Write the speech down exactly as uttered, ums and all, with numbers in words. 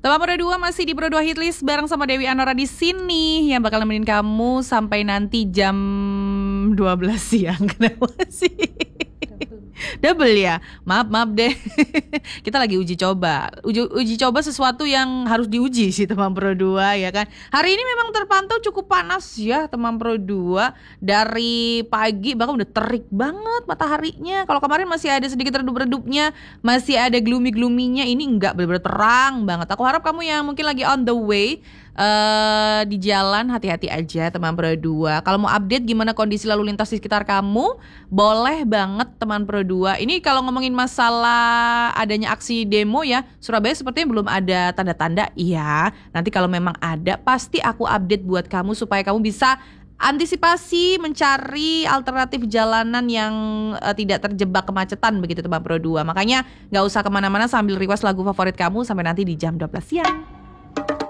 Teman Pro dua masih di Pro dua Hitlist bareng sama Dewi Anora di sini yang bakal nemenin kamu sampai nanti jam dua belas siang. Kenapa sih? Double ya, maaf maaf deh. Kita lagi uji coba, uji, uji coba sesuatu yang harus diuji sih teman Pro dua ya kan. Hari ini memang terpantau cukup panas ya teman Pro dua. Dari pagi bahkan udah terik banget mataharinya. Kalau kemarin masih ada sedikit redup-redupnya, masih ada gloomy-gloominya. Ini enggak, benar-benar terang banget. Aku harap kamu yang mungkin lagi on the way Uh, di jalan hati-hati aja teman Pro dua. Kalau mau update gimana kondisi lalu lintas di sekitar kamu, boleh banget teman Pro dua. Ini kalau ngomongin masalah adanya aksi demo ya, Surabaya sepertinya belum ada tanda-tanda. Iya, nanti kalau memang ada pasti aku update buat kamu supaya kamu bisa antisipasi mencari alternatif jalanan yang uh, tidak terjebak kemacetan begitu teman Pro dua. Makanya gak usah kemana-mana sambil request lagu favorit kamu sampai nanti di jam dua belas siang.